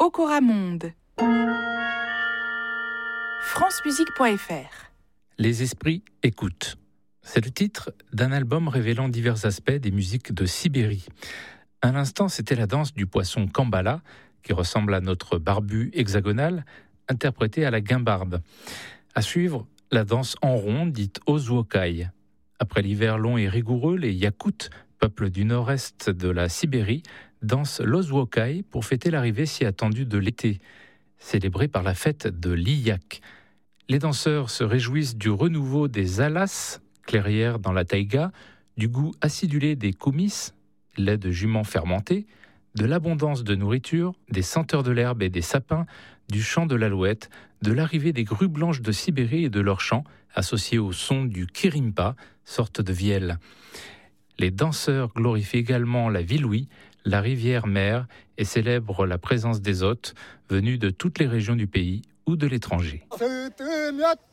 Okoramonde. francemusique.fr. Les esprits écoutent. C'est le titre d'un album révélant divers aspects des musiques de Sibérie. À l'instant, c'était la danse du poisson Kambala, qui ressemble à notre barbu hexagonal, interprété à la guimbarde. À suivre, la danse en rond, dite Ozwokai. Après l'hiver long et rigoureux, les Yakoutes, peuple du nord-est de la Sibérie, dansent l'Ozwokai pour fêter l'arrivée si attendue de l'été, célébrée par la fête de l'Iyak. Les danseurs se réjouissent du renouveau des alas, clairières dans la taïga, du goût acidulé des koumis, lait de jument fermenté, de l'abondance de nourriture, des senteurs de l'herbe et des sapins, du chant de l'alouette, de l'arrivée des grues blanches de Sibérie et de leur chant, associé au son du kirimpa, sorte de vielle. Les danseurs glorifient également la Vilouï, la rivière-mère, et célèbrent la présence des hôtes venus de toutes les régions du pays ou de l'étranger.